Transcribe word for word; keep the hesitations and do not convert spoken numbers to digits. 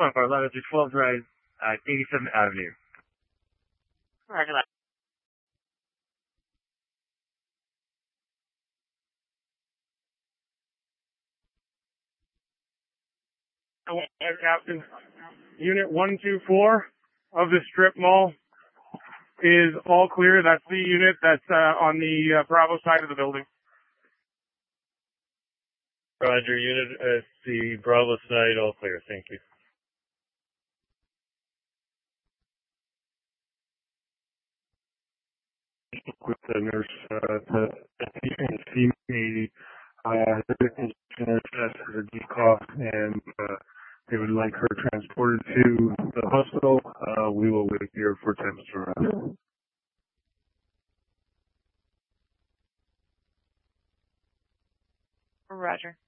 one for eleven through twelve Drive, uh, eighty-seventh Avenue. Roger that. Air Captain, Unit one two four of the strip mall is all clear. That's the unit that's uh, on the uh, Bravo side of the building. Roger, unit at the Bravo side, all clear. Thank you. With the nurse, uh, the patient female, uh, the nurse has a deep cough, and uh, they would like her transported to the hospital. Uh, we will wait here for temperature. Roger.